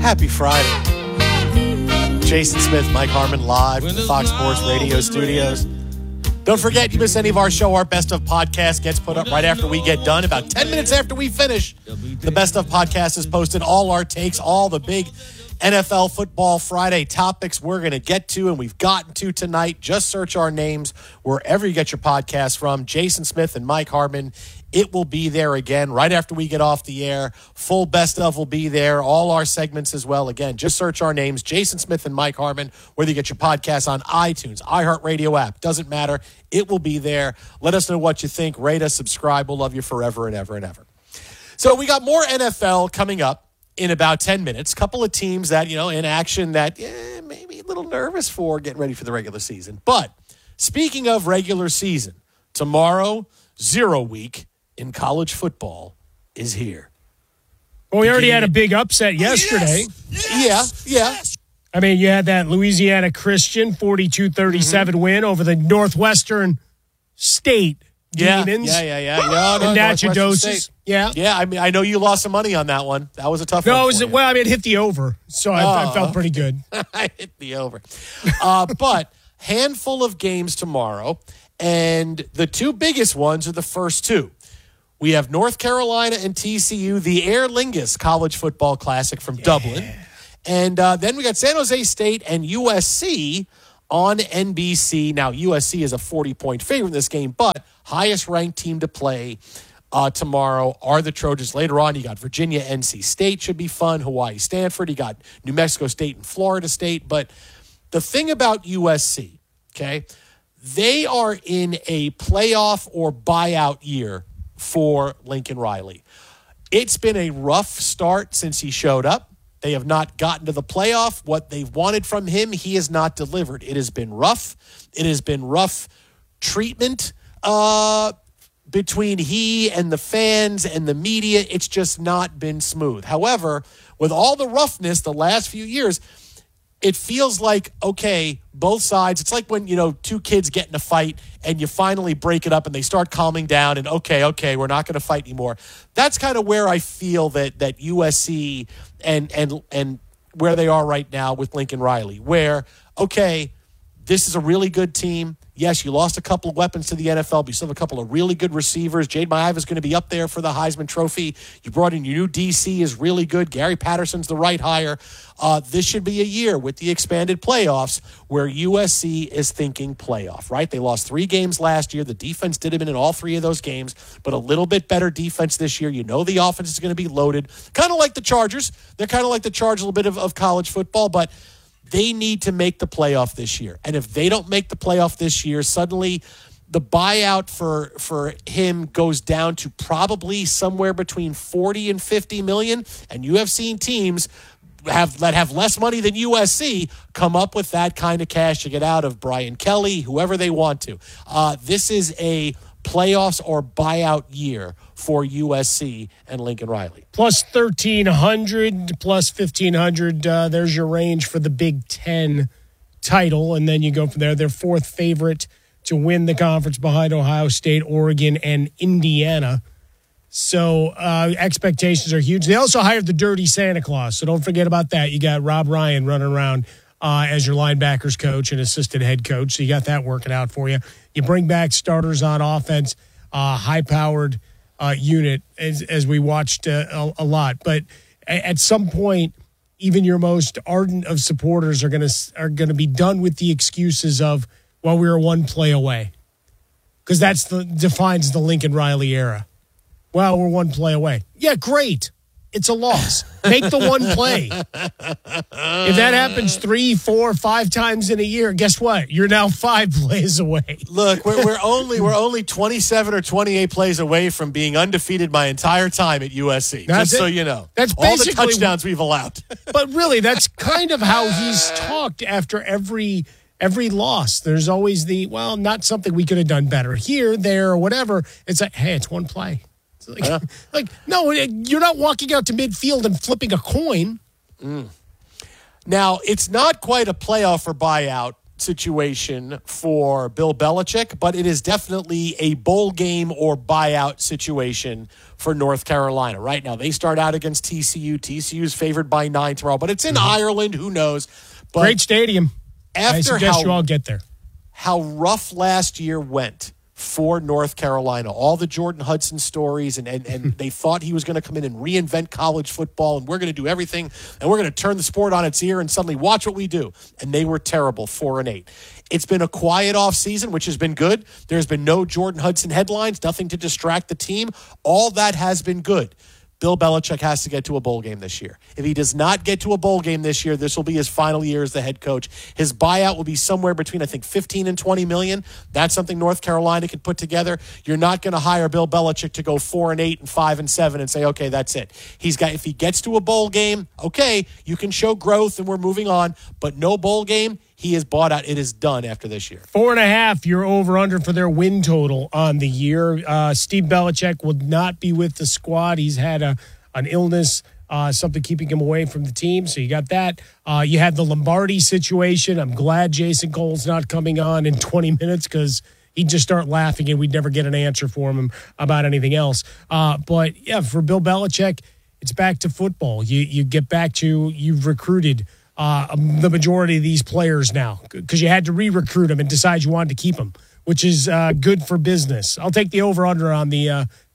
Happy Friday. Jason Smith, Mike Harmon, live from the Fox Sports Radio studios. Don't forget, you miss any of our show, our Best of podcast gets put up right after we get done. About 10 minutes after we finish, the Best of podcast is posted. All our takes, all the big NFL Football Friday topics we're going to get to and we've gotten to tonight. Just search our names wherever you get your podcast from. Jason Smith and Mike Harmon. It will be there again right after we get off the air. Full Best of will be there. All our segments as well. Again, just search our names, Jason Smith and Mike Harmon, whether you get your podcast on iTunes, iHeartRadio app. Doesn't matter. It will be there. Let us know what you think. Rate us, subscribe. We'll love you forever and ever and ever. So we got more NFL coming up in about 10 minutes. Couple of teams that, in action that maybe a little nervous for getting ready for the regular season. But speaking of regular season, tomorrow, 0 week in college football is here. Well, we already had a big upset yesterday. Yeah. I mean, you had that Louisiana Christian 42-37 win over the Northwestern State Demons. Yeah. And Natchitoches. Yeah. Yeah, I mean, I know you lost some money on that one. That was a tough one. No, it hit the over, so I felt pretty good. I hit the over. But handful of games tomorrow, and the two biggest ones are the first two. We have North Carolina and TCU, the Aer Lingus College Football Classic from Dublin. And then we got San Jose State and USC on NBC. Now, USC is a 40-point favorite in this game, but highest-ranked team to play tomorrow are the Trojans. Later on, you got Virginia, NC State should be fun. Hawaii, Stanford. You got New Mexico State and Florida State. But the thing about USC, okay, they are in a playoff or buyout year for Lincoln Riley. It's been a rough start since he showed up. They have not gotten to the playoff. What they've wanted from him, he has not delivered. It has been rough. It has been rough treatment between he and the fans and the media. It's just not been smooth. However, with all the roughness the last few years, it feels like, okay, both sides, it's like when, two kids get in a fight and you finally break it up and they start calming down and okay, we're not going to fight anymore. That's kind of where I feel that USC and where they are right now with Lincoln Riley, where, okay, this is a really good team. Yes, you lost a couple of weapons to the NFL, but you still have a couple of really good receivers. Jade Maiava is going to be up there for the Heisman Trophy. You brought in your new DC is really good. Gary Patterson's the right hire. This should be a year with the expanded playoffs where USC is thinking playoff, right? They lost 3 games last year. The defense did them in all 3 of those games, but a little bit better defense this year. The offense is going to be loaded. Kind of like the Chargers. They're kind of like the Chargers, a little bit of college football, but they need to make the playoff this year. And if they don't make the playoff this year, suddenly the buyout for him goes down to probably somewhere between 40 and 50 million. And you have seen teams that have less money than USC come up with that kind of cash to get out of Brian Kelly, whoever they want to. This is a playoffs or buyout year for USC and Lincoln Riley. Plus 1,300, plus 1,500. There's your range for the Big Ten title, and then you go from there. They're 4th favorite to win the conference behind Ohio State, Oregon, and Indiana. So expectations are huge. They also hired the Dirty Santa Claus, so don't forget about that. You got Rob Ryan running around as your linebackers coach and assistant head coach, so you got that working out for you. You bring back starters on offense, high-powered unit, as we watched a lot. But at some point, even your most ardent of supporters are going to be done with the excuses of, well, we were 1 play away, because defines the Lincoln Riley era. Well, we're 1 play away. Yeah, great. It's a loss. Make the 1 play. If that happens 3, 4, 5 times in a year, guess what? You're now 5 plays away. Look, we're only 27 or 28 plays away from being undefeated my entire time at USC. So you know. That's all the touchdowns we've allowed. But really, that's kind of how he's talked after every loss. There's always not something we could have done better here, there, or whatever. It's like, hey, it's 1 play. No, you're not walking out to midfield and flipping a coin. Now, it's not quite a playoff or buyout situation for Bill Belichick, but it is definitely a bowl game or buyout situation for North Carolina. Right now, they start out against TCU. TCU is favored by 9 tomorrow, but it's in Ireland. Who knows? But great stadium. I suggest you all get there. How rough last year went for North Carolina. All the Jordan Hudson stories, and they thought he was going to come in and reinvent college football, and we're going to do everything, and we're going to turn the sport on its ear, and suddenly watch what we do. And they were terrible, 4-8. It's been a quiet offseason, which has been good. There's been no Jordan Hudson headlines, nothing to distract the team. All that has been good. Bill Belichick has to get to a bowl game this year. If he does not get to a bowl game this year, this will be his final year as the head coach. His buyout will be somewhere between, I think, 15 and 20 million. That's something North Carolina can put together. You're not going to hire Bill Belichick to go 4-8 and 5-7 and say, okay, that's it. If he gets to a bowl game, okay, you can show growth and we're moving on, but no bowl game, he is bought out. It is done after this year. 4.5, you're over-under for their win total on the year. Steve Belichick will not be with the squad. He's had an illness, something keeping him away from the team. So you got that. You had the Lombardi situation. I'm glad Jason Cole's not coming on in 20 minutes because he'd just start laughing and we'd never get an answer for him about anything else. But, yeah, for Bill Belichick, it's back to football. You get back to you've recruited the majority of these players now because you had to re-recruit them and decide you wanted to keep them, which is good for business. I'll take the over/under on the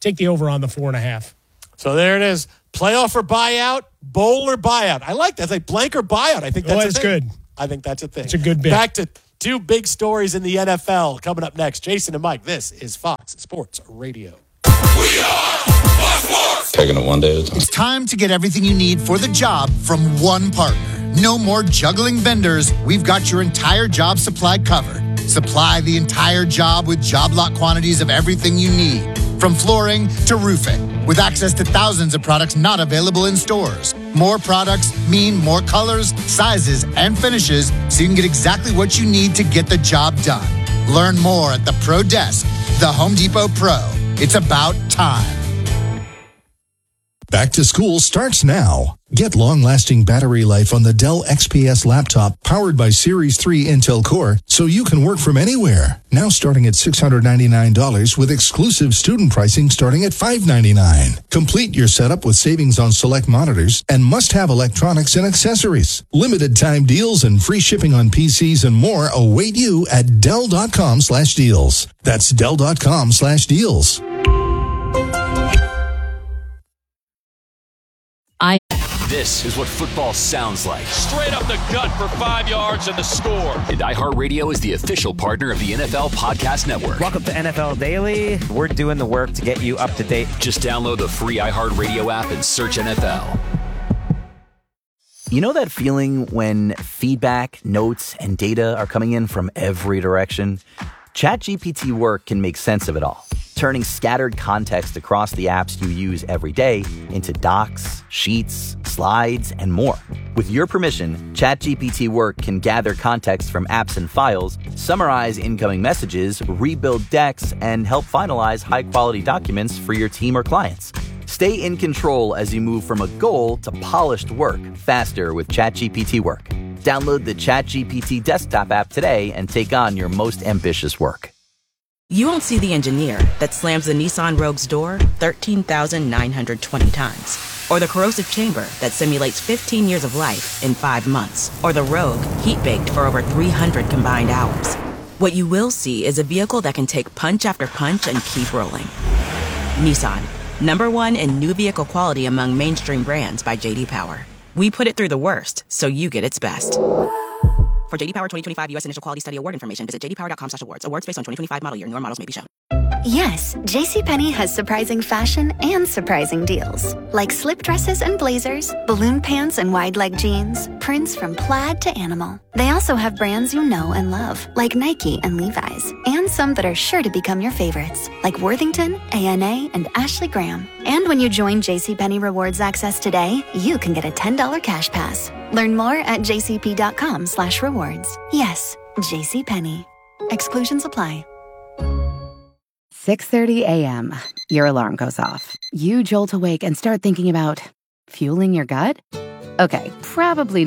4.5. So there it is. Playoff or buyout, bowl or buyout. I like that. It's like blank or buyout. I think that's good. I think that's a thing. It's a good bit. Back to two big stories in the NFL coming up next. Jason and Mike, this is Fox Sports Radio. We are Fox Sports. Taking it one day at a time. It's time to get everything you need for the job from one partner. No more juggling vendors. We've got your entire job supply covered. Supply the entire job with job lot quantities of everything you need, from flooring to roofing, with access to thousands of products not available in stores. More products mean more colors, sizes, and finishes, so you can get exactly what you need to get the job done. Learn more at the Pro Desk, the Home Depot Pro. It's about time. Back to school starts now. Get long-lasting battery life on the Dell XPS laptop powered by Series 3 Intel Core so you can work from anywhere. Now starting at $699 with exclusive student pricing starting at $599. Complete your setup with savings on select monitors and must-have electronics and accessories. Limited time deals and free shipping on PCs and more await you at Dell.com/deals. That's Dell.com/deals. This is what football sounds like. Straight up the gut for 5 yards and the score. And iHeartRadio is the official partner of the NFL Podcast Network. Welcome to NFL Daily. We're doing the work to get you up to date. Just download the free iHeartRadio app and search NFL. You know that feeling when feedback, notes, and data are coming in from every direction? ChatGPT Work can make sense of it all, turning scattered context across the apps you use every day into docs, sheets, slides, and more. With your permission, ChatGPT Work can gather context from apps and files, summarize incoming messages, rebuild decks, and help finalize high-quality documents for your team or clients. Stay in control as you move from a goal to polished work faster with ChatGPT Work. Download the ChatGPT desktop app today and take on your most ambitious work. You won't see the engineer that slams the Nissan Rogue's door 13,920 times. Or the corrosive chamber that simulates 15 years of life in 5 months. Or the Rogue heat-baked for over 300 combined hours. What you will see is a vehicle that can take punch after punch and keep rolling. Nissan, #1 in new vehicle quality among mainstream brands by J.D. Power. We put it through the worst, so you get its best. For J.D. Power 2025 U.S. Initial Quality Study Award information, visit jdpower.com/awards. Awards based on 2025 model year. Newer models may be shown. Yes, JCPenney has surprising fashion and surprising deals. Like slip dresses and blazers, balloon pants and wide leg jeans, prints from plaid to animal. They also have brands you know and love, like Nike and Levi's. And some that are sure to become your favorites, like Worthington, A&A, and Ashley Graham. And when you join JCPenney Rewards Access today, you can get a $10 cash pass. Learn more at jcp.com/rewards. Yes, JCPenney. Exclusions apply. 6:30 a.m. Your alarm goes off. You jolt awake and start thinking about fueling your gut? Okay, probably not.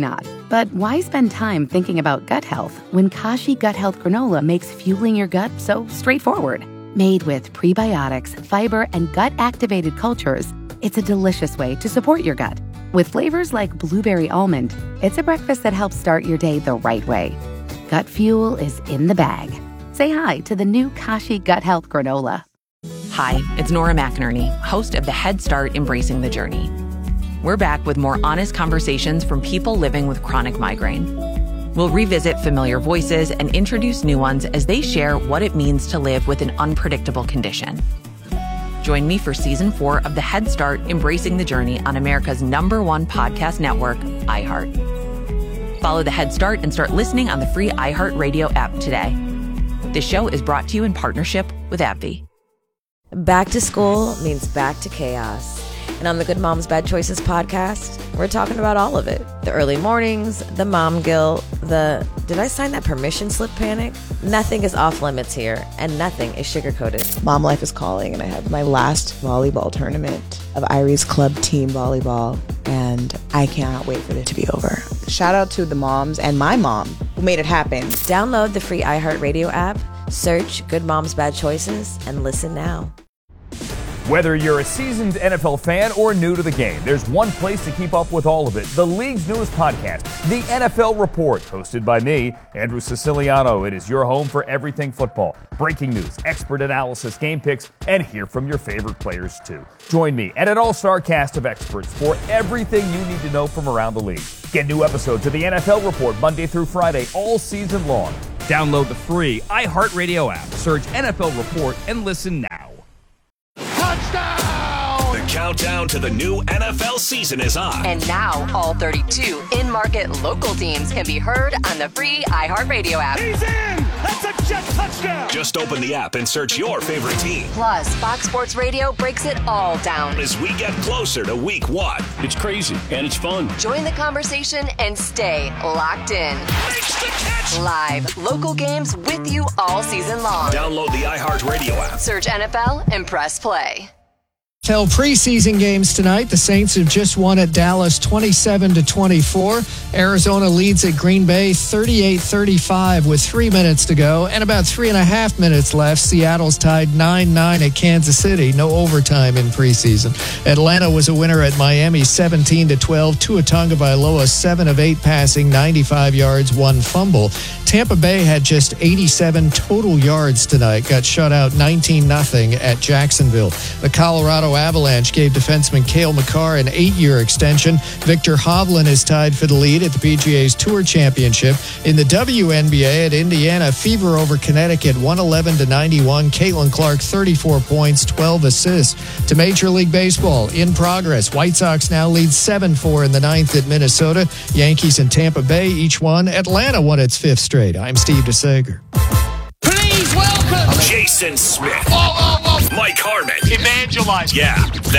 But why spend time thinking about gut health when Kashi Gut Health Granola makes fueling your gut so straightforward? Made with prebiotics, fiber, and gut-activated cultures, it's a delicious way to support your gut. With flavors like blueberry almond, it's a breakfast that helps start your day the right way. Gut fuel is in the bag. Say hi to the new Kashi Gut Health Granola. Hi, it's Nora McInerney, host of the Head Start Embracing the Journey. We're back with more honest conversations from people living with chronic migraine. We'll revisit familiar voices and introduce new ones as they share what it means to live with an unpredictable condition. Join me for Season 4 of the Head Start Embracing the Journey on America's #1 podcast network, iHeart. Follow the Head Start and start listening on the free iHeartRadio app today. This show is brought to you in partnership with AbbVie. Back to school means back to chaos. And on the Good Moms Bad Choices podcast, we're talking about all of it. The early mornings, the mom guilt, the did I sign that permission slip panic? Nothing is off limits here, and nothing is sugar-coated. Mom life is calling, and I have my last volleyball tournament of Irie's Club Team Volleyball, and I cannot wait for it to be over. Shout out to the moms and my mom who made it happen. Download the free iHeartRadio app, search Good Moms Bad Choices, and listen now. Whether you're a seasoned NFL fan or new to the game, there's one place to keep up with all of it. The league's newest podcast, The NFL Report, hosted by me, Andrew Siciliano. It is your home for everything football. Breaking news, expert analysis, game picks, and hear from your favorite players too. Join me and an all-star cast of experts for everything you need to know from around the league. Get new episodes of The NFL Report Monday through Friday all season long. Download the free iHeartRadio app, search NFL Report, and listen now. Touchdown! The countdown to the new NFL season is on. And now, all 32 in-market local teams can be heard on the free iHeartRadio app. He's in! That's a Jet touchdown! Just open the app and search your favorite team. Plus, Fox Sports Radio breaks it all down as we get closer to week 1. It's crazy, and it's fun. Join the conversation and stay locked in. Makes the catch! Live, local games with you all season long. Download the iHeartRadio app. Search NFL and press play. NFL preseason games tonight. The Saints have just won at Dallas 27-24. Arizona leads at Green Bay 38-35 with 3 minutes to go and about 3.5 minutes left. Seattle's tied 9-9 at Kansas City. No overtime in preseason. Atlanta was a winner at Miami 17-12. Tua Tagovailoa 7 of 8 passing, 95 yards, 1 fumble. Tampa Bay had just 87 total yards tonight. Got shut out 19-0 at Jacksonville. The Colorado Avalanche gave defenseman Cale Makar an 8-year extension. Victor Hovland is tied for the lead at the PGA's Tour Championship. In the WNBA at Indiana, Fever over Connecticut 111-91. Caitlin Clark 34 points, 12 assists. To Major League Baseball, in progress. White Sox now lead 7-4 in the 9th at Minnesota. Yankees and Tampa Bay each won. Atlanta won its 5th straight. I'm Steve DeSager. Please welcome Jason Smith. Mike Harmon. Evangelize. Yeah.